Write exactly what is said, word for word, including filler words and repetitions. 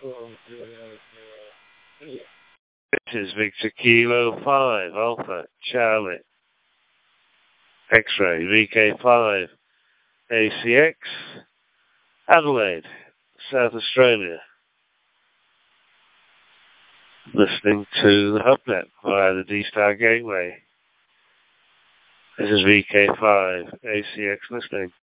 This is Victor Kilo five, Alpha, Charlie, X-Ray, V K five, A C X, Adelaide, South Australia. Listening to the HubNet via the D-Star Gateway. This is V K five, A C X listening.